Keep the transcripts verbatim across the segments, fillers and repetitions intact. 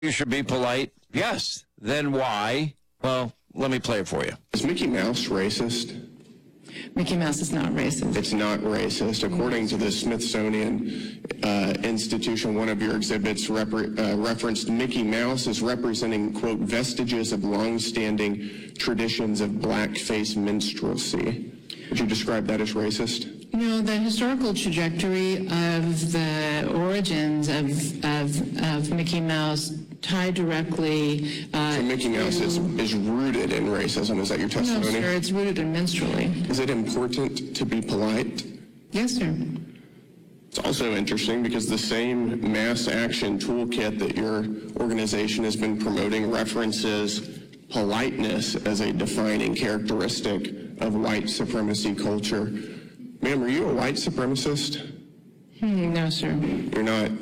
You should be polite. Yes. Then why? Well, let me play it for you. Is Mickey Mouse racist? Mickey Mouse is not racist. It's not racist. According to the Smithsonian uh, Institution, one of your exhibits repre- uh, referenced Mickey Mouse as representing, quote, vestiges of long-standing traditions of blackface minstrelsy. Would you describe that as racist? No, the historical trajectory of the origins of, of, of Mickey Mouse tie directly uh, So Mickey Mouse to, is, is rooted in racism. Is that your testimony? No, sir, it's rooted in minstrelly. Is it important to be polite? Yes, sir. It's also interesting because the same mass action toolkit that your organization has been promoting references politeness as a defining characteristic of white supremacy culture. Ma'am, are you a white supremacist? Hmm, no, sir. You're not.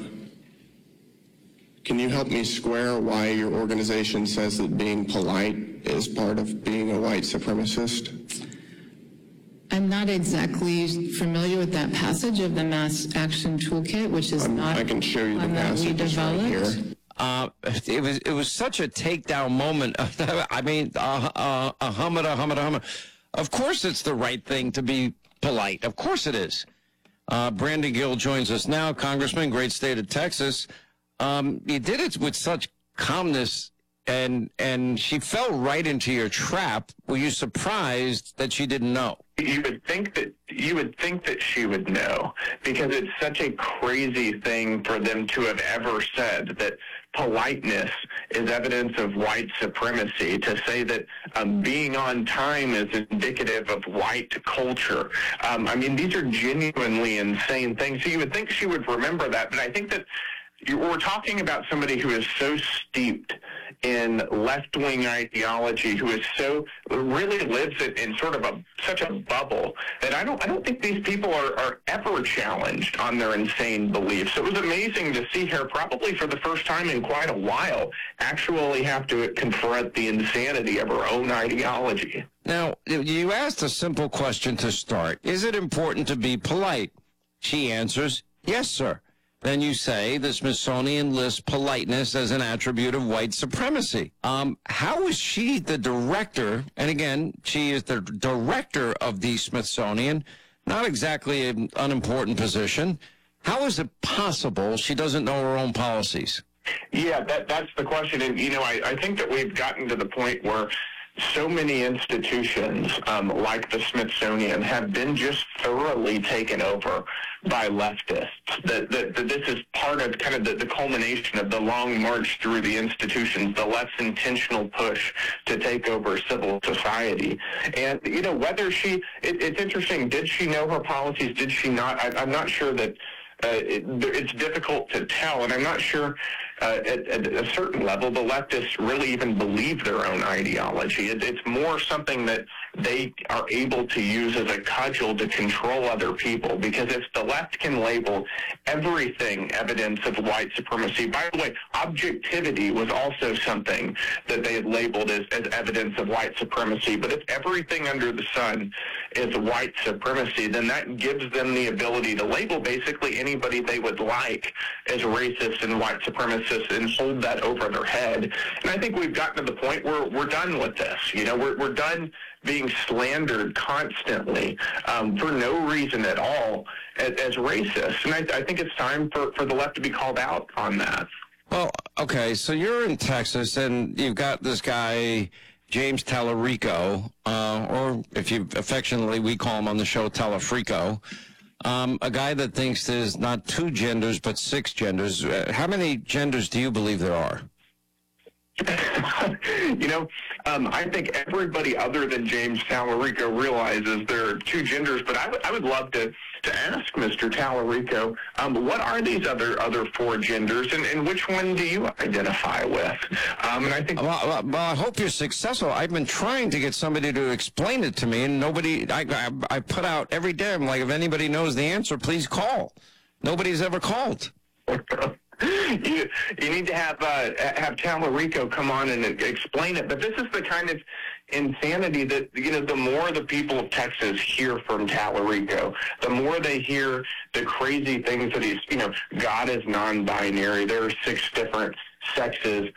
Can you help me square why your organization says that being polite is part of being a white supremacist? I'm not exactly familiar with that passage of the Mass Action Toolkit, which is I'm, not I can show you the one that we passage right developed. here. Uh, it was it was such a takedown moment. I mean, uh, uh, a hummet, a hummet, a hummet. Of course, it's the right thing to be polite. Of course, it is. Uh, Brandon Gill joins us now, Congressman, great state of Texas. Um, you did it with such calmness, and and she fell right into your trap. Were you surprised that she didn't know? You would think that you would think that she would know, because it's such a crazy thing for them to have ever said that politeness is evidence of white supremacy, to say that um, being on time is indicative of white culture. Um, I mean, these are genuinely insane things. So you would think she would remember that, but I think that you, we're talking about somebody who is so steeped in left-wing ideology, who is so really lives in, in sort of a such a bubble that I don't I don't think these people are, are ever challenged on their insane beliefs. It was amazing to see her, probably for the first time in quite a while, actually have to confront the insanity of her own ideology. Now, you asked a simple question to start. Is it important to be polite? She answers, yes, sir. Then you say the Smithsonian lists politeness as an attribute of white supremacy. Um, how is she the director? And again, she is the director of the Smithsonian, not exactly an unimportant position. How is it possible she doesn't know her own policies? Yeah, that, that's the question. And, you know, I, I think that we've gotten to the point where so many institutions um, like the Smithsonian have been just thoroughly taken over by leftists. That, that, that this is part of kind of the, the culmination of the long march through the institutions, the less intentional push to take over civil society. And, you know, whether she, it, it's interesting, did she know her policies? Did she not? I, I'm not sure that Uh, it, it's difficult to tell, and I'm not sure uh, at, at a certain level the leftists really even believe their own ideology. It, it's more something that they are able to use as a cudgel to control other people, because if the left can label everything evidence of white supremacy, by the way, objectivity was also something that they had labeled as, as evidence of white supremacy, but if everything under the sun is white supremacy, then that gives them the ability to label basically any anybody they would like as racist and white supremacists and hold that over their head. And I think we've gotten to the point where we're done with this. You know, we're, we're done being slandered constantly um, for no reason at all as, as racist. And I, I think it's time for, for the left to be called out on that. Well, okay, so you're in Texas, and you've got this guy, James Tallarico, uh, or if you affectionately, we call him on the show Talafrico. Um, a guy that thinks there's not two genders, but six genders. Uh, how many genders do you believe there are? You know, um, I think everybody other than James Tallarico realizes there are two genders, but I would I would love to, to ask Mister Tallarico, um, what are these other other four genders, and, and which one do you identify with? Um, and I think... Well, well, well, I hope you're successful. I've been trying to get somebody to explain it to me, and nobody, I, I, I put out every day, I'm like, if anybody knows the answer, please call. Nobody's ever called. You, you need to have uh, have Tallarico come on and explain it. But this is the kind of insanity that, you know, the more the people of Texas hear from Tallarico, the more they hear the crazy things that he's, you know, God is non-binary. There are six different sexes,